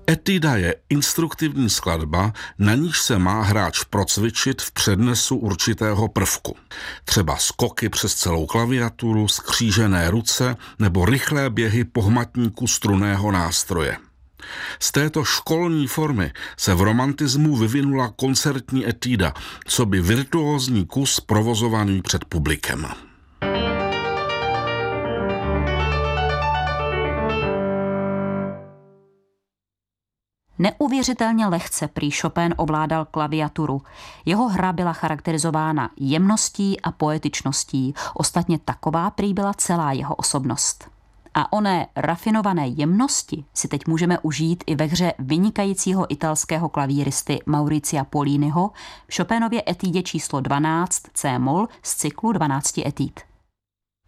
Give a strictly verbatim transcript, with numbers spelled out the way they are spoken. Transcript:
Etuda je instruktivní skladba, na níž se má hráč procvičit v přednesu určitého prvku. Třeba skoky přes celou klaviaturu, skřížené ruce nebo rychlé běhy po hmatníku strunného nástroje. Z této školní formy se v romantismu vyvinula koncertní etuda, coby virtuózní kus provozovaný před publikem. Neuvěřitelně lehce prý Chopin ovládal klaviaturu. Jeho hra byla charakterizována jemností a poetičností, ostatně taková prý byla celá jeho osobnost. A oné rafinované jemnosti si teď můžeme užít i ve hře vynikajícího italského klavíristy Mauricia Polliniho v Chopinově etudě číslo dvanáct C-moll z cyklu dvanácti etud.